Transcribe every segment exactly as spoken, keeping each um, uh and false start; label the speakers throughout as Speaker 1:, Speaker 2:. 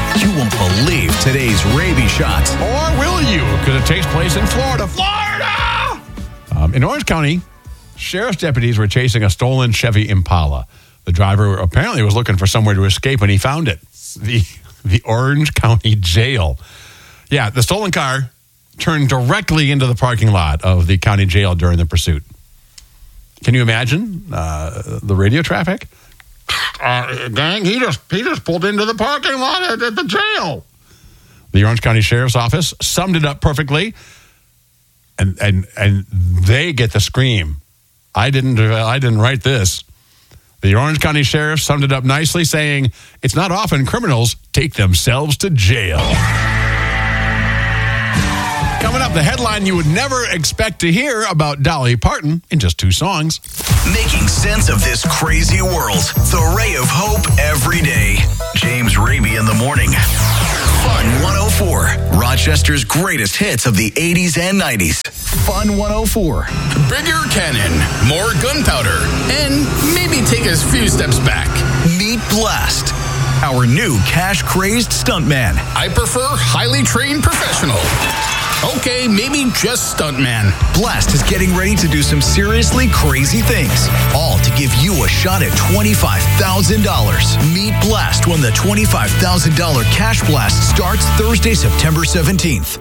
Speaker 1: You won't believe today's Raby Shot.
Speaker 2: Or will you? Because it takes place in Florida. Florida! Um, in Orange County, sheriff's deputies were chasing a stolen Chevy Impala. The driver apparently was looking for somewhere to escape when he found it. The, the Orange County Jail. Yeah, the stolen car turned directly into the parking lot of the county jail during the pursuit. Can you imagine uh, the radio traffic? Uh, gang, he just he just pulled into the parking lot at, at the jail. The Orange County Sheriff's Office summed it up perfectly, and and and they get the scream. I didn't I didn't write this. The Orange County Sheriff summed it up nicely, saying, "It's not often criminals take themselves to jail." Coming up, the headline you would never expect to hear about Dolly Parton in just two songs.
Speaker 1: Making sense of this crazy world. The ray of hope every day. James Raby in the morning. Fun one oh four. Rochester's greatest hits of the eighties and nineties. Fun one oh four.
Speaker 3: Bigger cannon, more gunpowder, and maybe take a few steps back.
Speaker 1: Meet Blast, our new cash-crazed stuntman.
Speaker 3: I prefer highly trained professional. Okay, maybe just stuntman.
Speaker 1: Blast is getting ready to do some seriously crazy things, all to give you a shot at twenty-five thousand dollars. Meet Blast when the twenty-five thousand dollars Cash Blast starts Thursday, September seventeenth.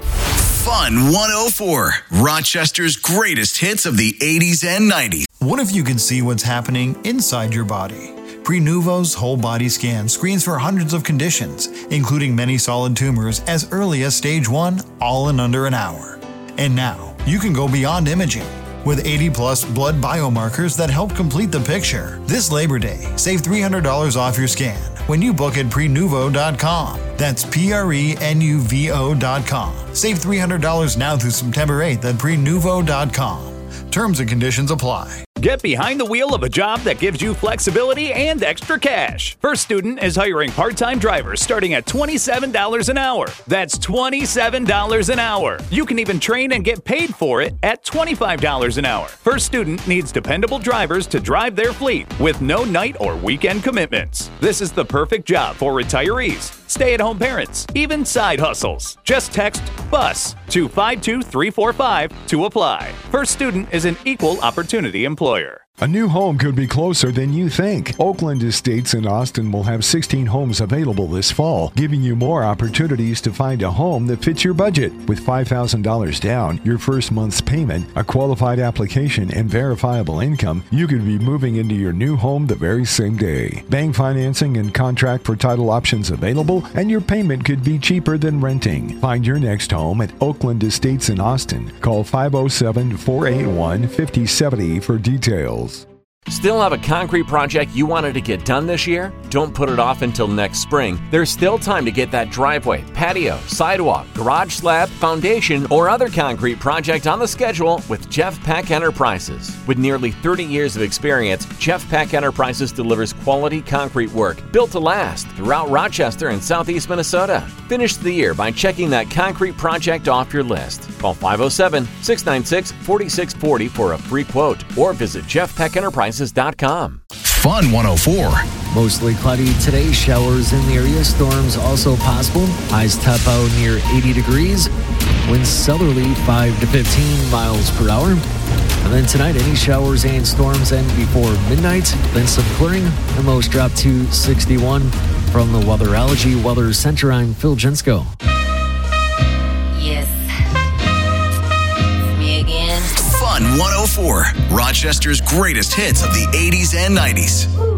Speaker 1: Fun one oh four, Rochester's greatest hits of the eighties and nineties.
Speaker 4: What if you could see what's happening inside your body? Prenuvo's whole body scan screens for hundreds of conditions, including many solid tumors as early as stage one, all in under an hour. And now, you can go beyond imaging. With eighty plus blood biomarkers that help complete the picture. This Labor Day, save three hundred dollars off your scan when you book at prenuvo dot com. That's P R E N U V O dot com. Save three hundred dollars now through September eighth at prenuvo dot com. Terms and conditions apply.
Speaker 5: Get behind the wheel of a job that gives you flexibility and extra cash. First Student is hiring part-time drivers starting at twenty-seven dollars an hour. That's twenty-seven dollars an hour. You can even train and get paid for it at twenty-five dollars an hour. First Student needs dependable drivers to drive their fleet with no night or weekend commitments. This is the perfect job for retirees, stay-at-home parents, even side hustles. Just text BUS to five two three four five to apply. First Student is an equal opportunity employer.
Speaker 6: A new home could be closer than you think. Oakland Estates in Austin will have sixteen homes available this fall, giving you more opportunities to find a home that fits your budget. With five thousand dollars down, your first month's payment, a qualified application, and verifiable income, you could be moving into your new home the very same day. Bank financing and contract for title options available, and your payment could be cheaper than renting. Find your next home at Oakland Estates in Austin. Call five oh seven, four eight one, five oh seven oh for details.
Speaker 7: Still have a concrete project you wanted to get done this year? Don't put it off until next spring. There's still time to get that driveway, patio, sidewalk, garage slab, foundation, or other concrete project on the schedule with Jeff Peck Enterprises. With nearly thirty years of experience, Jeff Peck Enterprises delivers quality concrete work built to last throughout Rochester and southeast Minnesota. Finish the year by checking that concrete project off your list. Call five oh seven, six nine six, four six four oh for a free quote or visit jeff peck enterprises dot com.
Speaker 1: Fun one oh four.
Speaker 8: Mostly cloudy today, showers in the area, storms also possible. Highs top out near eighty degrees. Winds southerly five to fifteen miles per hour. And then tonight, any showers and storms end before midnight. Then some clearing. The lows drop to sixty-one. From the WeatherAllergy Weather Center, I'm Phil Jensko.
Speaker 9: Yes. It's me again.
Speaker 1: Fun one oh four. Rochester's greatest hits of the eighties and nineties.
Speaker 9: Ooh.